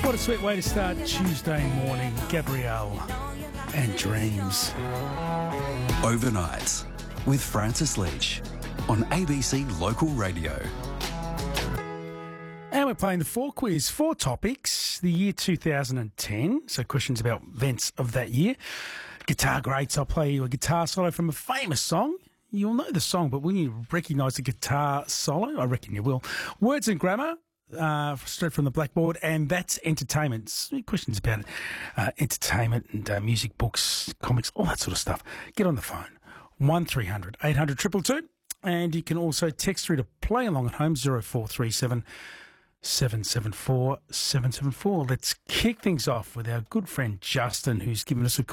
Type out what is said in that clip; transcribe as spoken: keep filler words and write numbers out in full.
What a sweet way to start Tuesday morning. Gabrielle and Dreams. Overnight with Francis Leach on A B C Local Radio. And we're playing the four quiz, four topics, the year two thousand ten, so questions about events of that year. Guitar greats, I'll play you a guitar solo from a famous song. You'll know the song, but will you recognise the guitar solo? I reckon you will. Words and grammar, uh, straight from the blackboard, and that's entertainment. Questions about uh, entertainment and uh, music, books, comics, all that sort of stuff. Get on the phone, one three hundred eight hundred two two two, and you can also text through to play along at home, zero four three seven seven seven four seven seven four. Let's kick things off with our good friend Justin, who's given us a call.